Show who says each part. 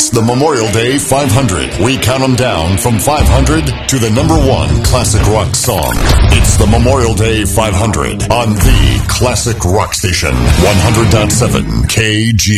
Speaker 1: It's the Memorial Day 500. We count them down from 500 to the number one classic rock song. It's the Memorial Day 500 on the Classic Rock Station, 100.7 KG.